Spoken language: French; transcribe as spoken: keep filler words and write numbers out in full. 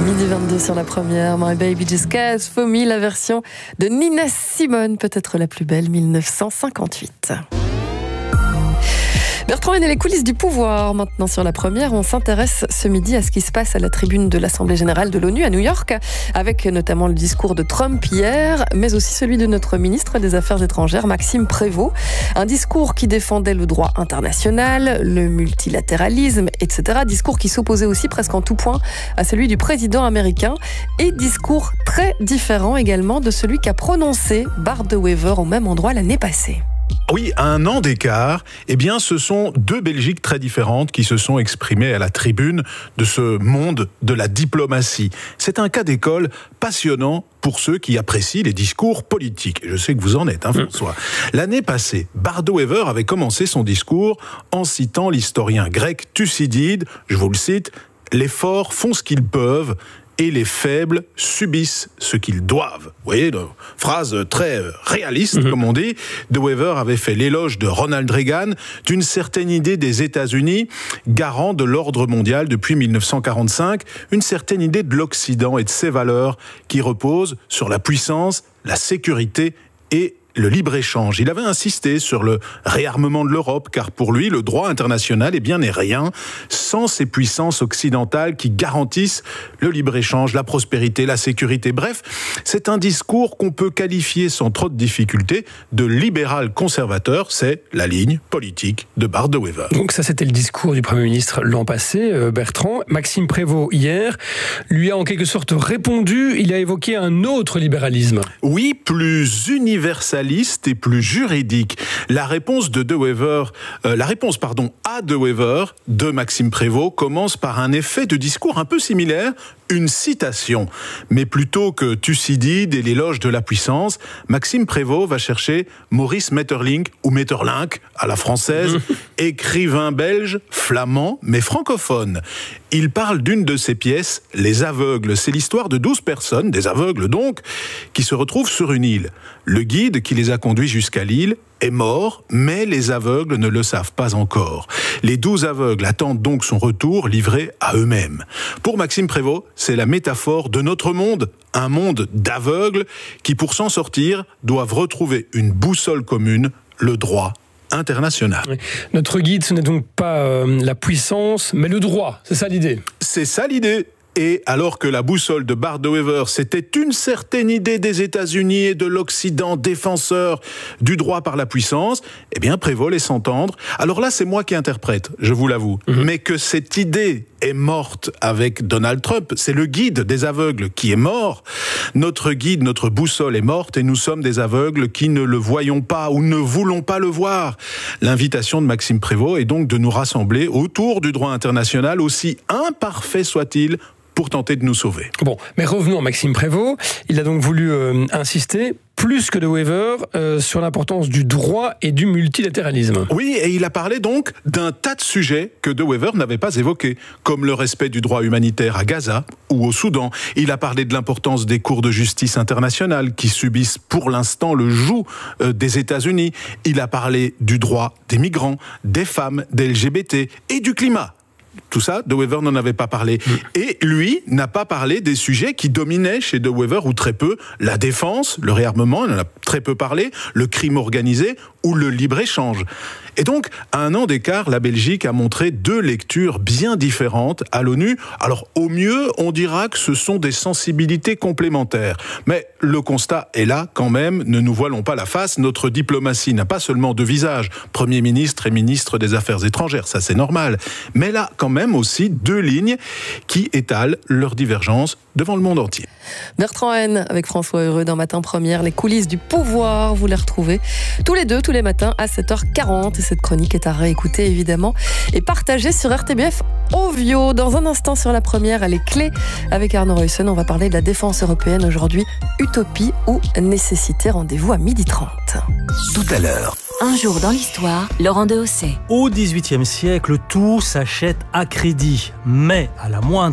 midi vingt-deux sur la première, My Baby Just Cares For Me, la version de Nina Simone, peut-être la plus belle, mille neuf cent cinquante-huit. Bertrand et les coulisses du pouvoir. Maintenant sur la première, on s'intéresse ce midi à ce qui se passe à la tribune de l'Assemblée générale de l'ONU à New York, avec notamment le discours de Trump hier, mais aussi celui de notre ministre des Affaires étrangères, Maxime Prévost. Un discours qui défendait le droit international, le multilatéralisme, et cetera. Discours qui s'opposait aussi presque en tout point à celui du président américain, et discours très différent également de celui qu'a prononcé Bart de Wever au même endroit l'année passée. Oui, à un an d'écart, eh bien, ce sont deux Belgiques très différentes qui se sont exprimées à la tribune de ce monde de la diplomatie. C'est un cas d'école passionnant pour ceux qui apprécient les discours politiques. Et je sais que vous en êtes, hein, François. L'année passée, Bart de Wever avait commencé son discours en citant l'historien grec Thucydide. Je vous le cite, « Les forts font ce qu'ils peuvent ». Et les faibles subissent ce qu'ils doivent. Vous voyez, une phrase très réaliste, mmh. comme on dit. De Wever avait fait l'éloge de Ronald Reagan, d'une certaine idée des États-Unis, garant de l'ordre mondial depuis mille neuf cent quarante-cinq, une certaine idée de l'Occident et de ses valeurs qui reposent sur la puissance, la sécurité et le libre-échange. Il avait insisté sur le réarmement de l'Europe, car pour lui, le droit international eh bien, n'est rien sans ces puissances occidentales qui garantissent le libre-échange, la prospérité, la sécurité. Bref, c'est un discours qu'on peut qualifier sans trop de difficulté de libéral-conservateur. C'est la ligne politique de Bart de Wever. Donc ça, c'était le discours du Premier ministre l'an passé, Bertrand. Maxime Prévost, hier, lui a en quelque sorte répondu. Il a évoqué un autre libéralisme. Oui, plus universel et plus juridique. La réponse de De Wever, euh, la réponse pardon à De Wever de Maxime Prévost commence par un effet de discours un peu similaire, une citation. Mais plutôt que Thucydide et l'éloge de la puissance, Maxime Prévost va chercher Maurice Maeterlinck ou Maeterlinck à la française, écrivain belge, flamand mais francophone. Il parle d'une de ses pièces, Les Aveugles. C'est l'histoire de douze personnes, des aveugles donc, qui se retrouvent sur une île. Le guide qui les a conduits jusqu'à l'île est mort, mais les aveugles ne le savent pas encore. Les douze aveugles attendent donc son retour, livrés à eux-mêmes. Pour Maxime Prévost, c'est la métaphore de notre monde, un monde d'aveugles qui, pour s'en sortir, doivent retrouver une boussole commune, le droit international. Oui. Notre guide, ce n'est donc pas euh, la puissance, mais le droit. C'est ça l'idée. C'est ça l'idée. Et alors que la boussole de Bart de Wever, c'était une certaine idée des États-Unis et de l'Occident défenseur du droit par la puissance, eh bien Prévost laisse entendre. Alors là, c'est moi qui interprète, je vous l'avoue. Mmh. Mais que cette idée est morte avec Donald Trump, c'est le guide des aveugles qui est mort. Notre guide, notre boussole est morte et nous sommes des aveugles qui ne le voyons pas ou ne voulons pas le voir. L'invitation de Maxime Prévost est donc de nous rassembler autour du droit international, aussi imparfait soit-il, pour tenter de nous sauver. Bon, mais revenons à Maxime Prévost. Il a donc voulu euh, insister, plus que De Wever, euh, sur l'importance du droit et du multilatéralisme. Oui, et il a parlé donc d'un tas de sujets que De Wever n'avait pas évoqués, comme le respect du droit humanitaire à Gaza ou au Soudan. Il a parlé de l'importance des cours de justice internationale qui subissent pour l'instant le joug euh, des États-Unis. Il a parlé du droit des migrants, des femmes, des L G B T et du climat. Tout ça, De Wever n'en avait pas parlé. Mmh. Et lui n'a pas parlé des sujets qui dominaient chez De Wever, ou très peu, la défense, le réarmement, il en a très peu parlé, le crime organisé ou le libre-échange. Et donc, à un an d'écart, la Belgique a montré deux lectures bien différentes à l'ONU. Alors, au mieux, on dira que ce sont des sensibilités complémentaires. Mais le constat est là, quand même, ne nous voilons pas la face, notre diplomatie n'a pas seulement deux visages, Premier ministre et ministre des Affaires étrangères, ça c'est normal, mais là, quand même aussi deux lignes qui étalent leurs divergences devant le monde entier. Bertrand Haine avec François Heureux dans Matin Première, les coulisses du pouvoir, vous les retrouvez tous les deux, tous les matins à sept heures quarante. Et cette chronique est à réécouter évidemment et partagée sur R T B F Ovio. Dans un instant sur la première, les clés avec Arnaud Ruyssen. On va parler de la défense européenne aujourd'hui. Utopie ou nécessité? Rendez-vous à midi trente. Tout à l'heure. Un jour dans l'histoire, Laurent Dehaussay. Au dix-huitième siècle, tout s'achète à crédit, mais à la moindre